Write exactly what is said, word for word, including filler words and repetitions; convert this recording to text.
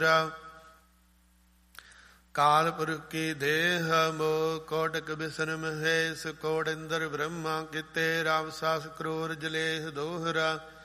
ਕਾਲ ਪੁਰਖ ਕੀ ਦੇਹ ਮੋਹ ਕੋਟਕ ਬਿਸਨ ਮਹੇਸ਼ ਕੋਟ ਇੰਦਰ ਬ੍ਰਹਮਾ ਕੀਤੇ ਰਾਵ ਸਾਸ ਕਰੋਰ ਜਲੇਹ ਦੋਹਰਾ